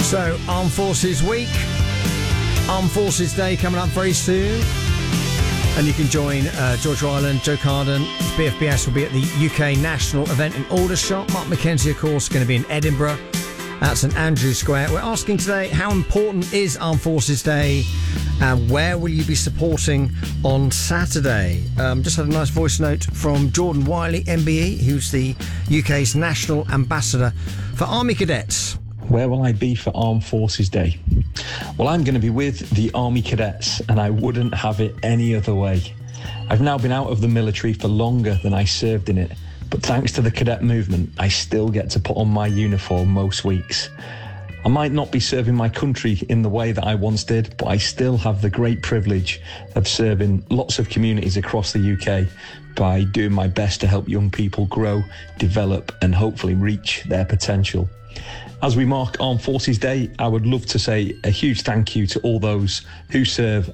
So, Armed Forces Week, Armed Forces Day coming up very soon. And you can join George Ryland, Joe Carden. BFBS will be at the UK National Event in Aldershot. Mark McKenzie, of course, going to be in Edinburgh at St Andrew's Square. We're asking today, how important is Armed Forces Day? And where will you be supporting on Saturday? Just had a nice voice note from Jordan Wiley, MBE, who's the UK's National Ambassador for Army Cadets. Where will I be for Armed Forces Day? Well, I'm going to be with the Army Cadets, and I wouldn't have it any other way. I've now been out of the military for longer than I served in it, but thanks to the cadet movement, I still get to put on my uniform most weeks. I might not be serving my country in the way that I once did, but I still have the great privilege of serving lots of communities across the UK by doing my best to help young people grow, develop, and hopefully reach their potential. As we mark Armed Forces Day, I would love to say a huge thank you to all those who serve